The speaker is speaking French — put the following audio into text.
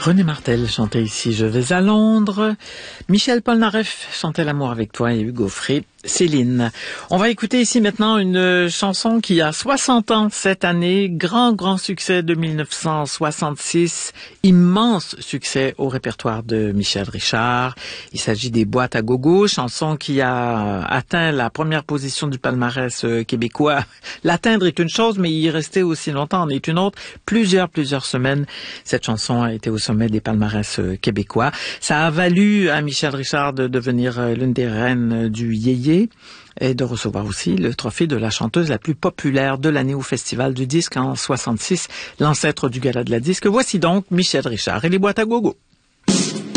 René Martel chantait ici « Je vais à Londres ». Michel Polnareff chantait « L'amour avec toi » et Hugo Frey, Céline. On va écouter ici maintenant une chanson qui a 60 ans cette année. Grand succès de 1966. Immense succès au répertoire de Michel Richard. Il s'agit des Boîtes à gogo, chanson qui a atteint la première position du palmarès québécois. L'atteindre est une chose, mais y rester aussi longtemps en est une autre. Plusieurs semaines, cette chanson a été au sommet des palmarès québécois. Ça a valu à Michel Richard de devenir l'une des reines du yéyé et de recevoir aussi le trophée de la chanteuse la plus populaire de l'année au Festival du disque en 66, l'ancêtre du Gala de la disque. Voici donc Michel Richard et les Boîtes à gogo.